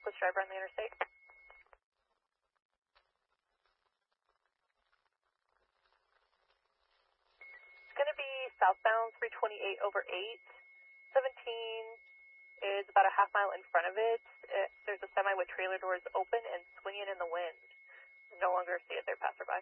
reckless driver on the interstate. It's going to be southbound 328 over 8. 17 is about a half mile in front of it. There's a semi with trailer doors open and swinging in the wind. No longer see it there, passerby.